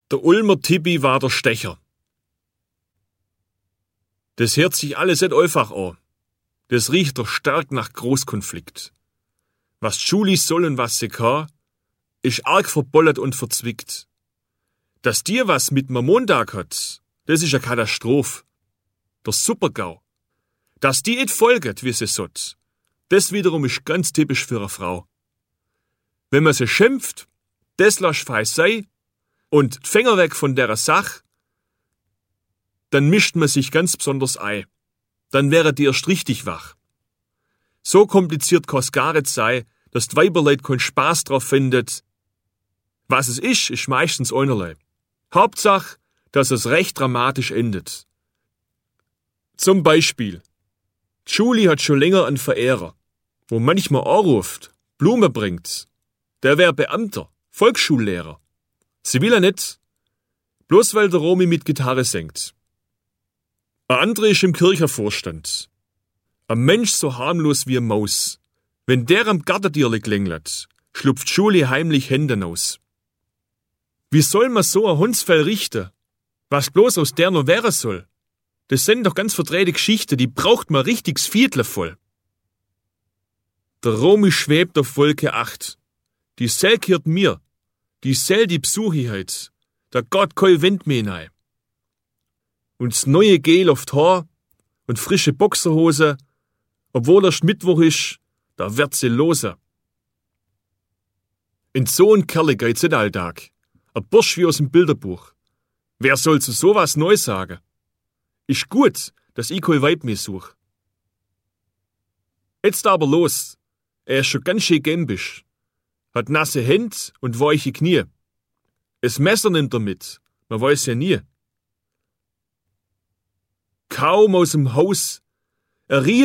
Der Ulmer Tippi war der Stecher. Das hört sich alles nicht einfach an. Das riecht doch stark nach Großkonflikt. Was die Schule soll und was sie kann, ist arg verbollert und verzwickt. Dass dir was mit dem Montag hat, das ist eine Katastrophe. Der Supergau. Dass die nicht folgt, wie sie sollt, das wiederum ist ganz typisch für eine Frau. Wenn man sie schimpft, das lasch fein sei und die Finger weg von der Sache, dann mischt man sich ganz besonders ein. Dann wäre die erst richtig wach. So kompliziert kann's gar nicht sein, dass die Weiberleut keinen Spaß drauf findet. Was es ist meistens einerlei. Hauptsache, dass es recht dramatisch endet. Zum Beispiel, die Schule hat schon länger einen Verehrer, wo manchmal anruft, Blume bringt. Der wär Beamter, Volksschullehrer. Sie will er nicht, bloß weil der Romy mit Gitarre singt. Ein anderer ist im Kirchenvorstand. Ein Mensch so harmlos wie eine Maus. Wenn der am Gartentierle klingelt, schlupft Schule heimlich Hände aus. Wie soll man so ein Hundsfell richten? Was bloß aus der noch wäre soll? Das sind doch ganz verdrehte Geschichten, die braucht man richtigs Viertel voll. Der Romy schwebt auf Wolke 8. Die Sell gehört mir. Die Sell die besuche heut. Da geht kein Wind mehr hinein. Und das neue Gel auf die Haar und frische Boxerhose, obwohl erst Mittwoch ist, da wird sie lose. In so ein Kerl geht's nicht alltag. Ein Bursch wie aus dem Bilderbuch. Wer soll zu sowas neu sagen? Ist gut, dass ich kein Weib mehr such. Jetzt aber los. Er ist schon ganz schön gämbisch. Hat nasse Hände und weiche Knie. Es Messer nimmt er mit. Man weiß ja nie. Kaum aus dem Haus. Er